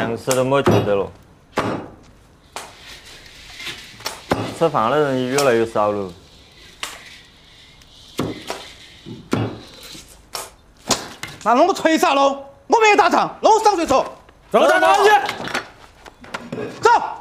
想吃都没觉得了，吃饭的人也越来越少了。 那弄个锤啥喽？我没有打仗，弄上水车。 走，站好去。 走。